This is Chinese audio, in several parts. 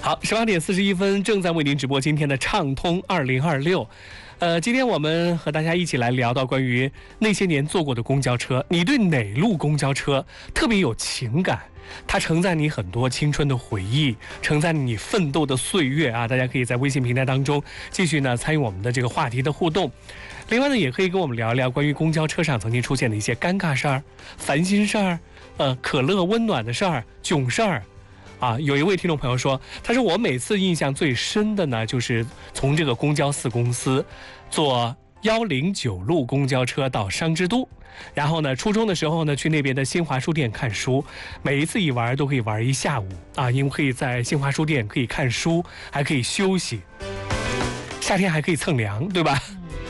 好，18点41分，正在为您直播今天的畅通2026。今天我们和大家一起来聊到关于那些年坐过的公交车，你对哪路公交车特别有情感？它承载你很多青春的回忆，承载你奋斗的岁月啊！大家可以在微信平台当中继续呢参与我们的这个话题的互动。另外呢，也可以跟我们聊一聊关于公交车上曾经出现的一些尴尬事儿、烦心事儿、可乐温暖的事儿、囧事儿。啊，有一位听众朋友说，他说我每次印象最深的呢，就是从这个公交4公司坐109路公交车到商之都，然后呢，初中的时候呢，去那边的新华书店看书，每一次一玩都可以玩一下午啊，因为可以在新华书店可以看书，还可以休息，夏天还可以蹭凉，对吧？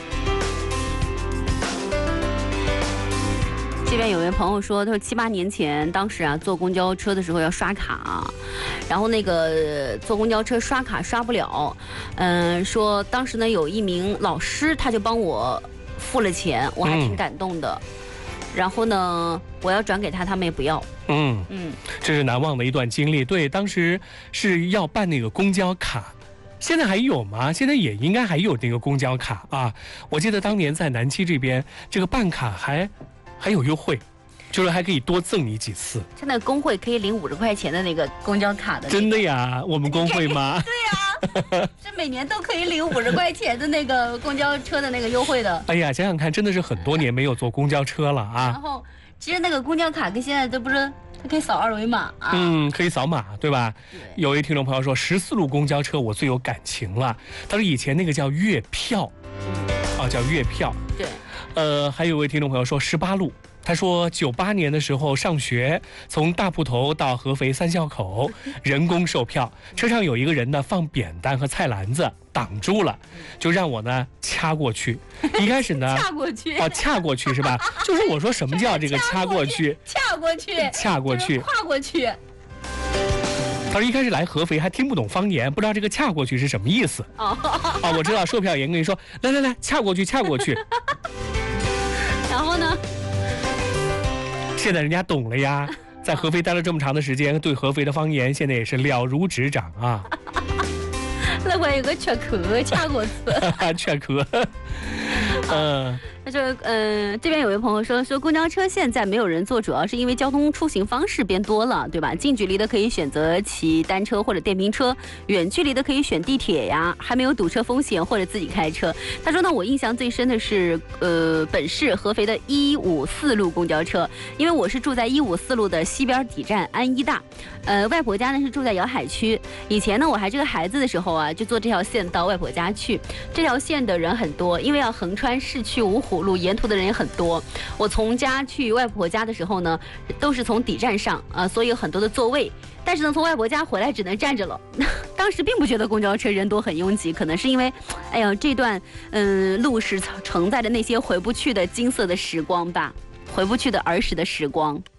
这边有位朋友说，他说7、8年前，当时啊坐公交车的时候要刷卡，然后那个坐公交车刷卡刷不了，说当时呢有一名老师他就帮我付了钱，我还挺感动的。然后呢，我要转给他，他们也不要。这是难忘的一段经历。对，当时是要办那个公交卡。现在还有吗？现在也应该还有那个公交卡啊。我记得当年在南七这边，这个办卡还有优惠，就是还可以多赠你几次。 现在工会可以领50块钱的那个公交卡的。 真的呀？我们工会吗？ 对呀，是每年都可以领50块钱的那个公交车的那个优惠的。 哎呀，想想看，真的是很多年没有坐公交车了啊。 然后，其实那个公交卡跟现在都不是，它可以扫2维码啊。 可以扫码，对吧？对。有位听众朋友说，14路公交车我最有感情了。他说以前那个叫月票，叫月票。 对。 还有位听众朋友说18路，他说98年的时候上学，从大铺头到合肥三校口，人工售票，车上有一个人呢放扁担和菜篮子挡住了，就让我呢掐过去。一开始呢掐过去掐过去是吧？就是我说什么叫这个掐过去？ 掐过去， 掐过去， 跨过去。 他说一开始来合肥还听不懂方言，不知道这个掐过去是什么意思。我知道售票员跟你说，来，掐过去，掐过去。 然后呢？ 现在人家懂了呀，在合肥待了这么长的时间，对合肥的方言现在也是了如指掌啊。 那我有个缺壳，掐过去。 缺壳。 他说，这边有位朋友说公交车现在没有人坐，主要是因为交通出行方式变多了，对吧？近距离的可以选择骑单车或者电瓶车，远距离的可以选地铁呀，还没有堵车风险或者自己开车。他说呢，我印象最深的是，本市合肥的154路公交车，因为我是住在154路的西边底站安医大，外婆家呢是住在瑶海区。以前呢，我还是个孩子的时候啊，就坐这条线到外婆家去。这条线的人很多，因为要横穿市区芜湖路，沿途的人也很多。我从家去外婆家的时候呢，都是从底站上所以有很多的座位。但是呢，从外婆家回来只能站着了。当时并不觉得公交车人多很拥挤，可能是因为，哎呀，这段路是承载着那些回不去的金色的时光吧，回不去的儿时的时光。